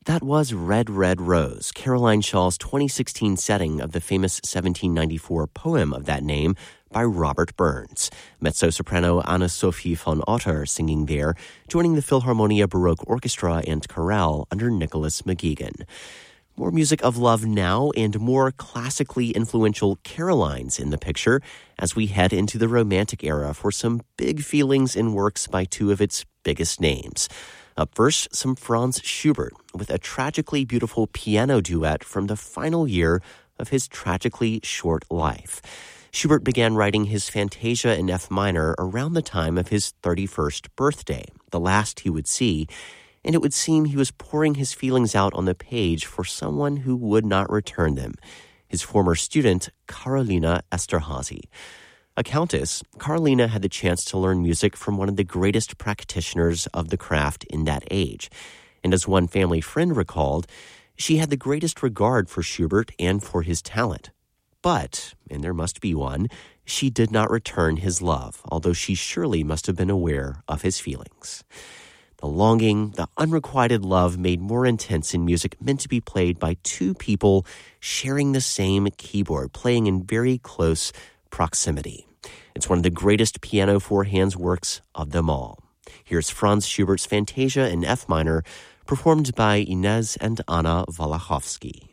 That was Red, Red Rose, Caroline Shaw's 2016 setting of the famous 1794 poem of that name by Robert Burns. Mezzo-soprano Anna-Sophie von Otter singing there, joining the Philharmonia Baroque Orchestra and Chorale under Nicholas McGuigan. More music of love now and more classically influential Carolines in the picture as we head into the Romantic era for some big feelings in works by two of its biggest names. Up first, some Franz Schubert with a tragically beautiful piano duet from the final year of his tragically short life. Schubert began writing his Fantasia in F minor around the time of his 31st birthday, the last he would see, and it would seem he was pouring his feelings out on the page for someone who would not return them, his former student, Carolina Esterhazy. A countess, Carolina had the chance to learn music from one of the greatest practitioners of the craft in that age. And as one family friend recalled, she had the greatest regard for Schubert and for his talent. But, and there must be one, she did not return his love, although she surely must have been aware of his feelings. The longing, the unrequited love made more intense in music meant to be played by two people sharing the same keyboard, playing in very close proximity. It's one of the greatest piano four hands works of them all. Here's Franz Schubert's Fantasia in F minor, performed by Inez and Anna Walachowski.